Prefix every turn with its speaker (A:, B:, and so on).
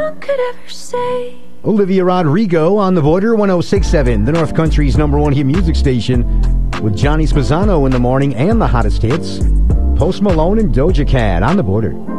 A: one could ever say.
B: Olivia Rodrigo on the Border, 106.7, the North Country's #1 hit music station, with Johnny Sposano in the morning and the hottest hits. Post Malone and Doja Cat on the Border.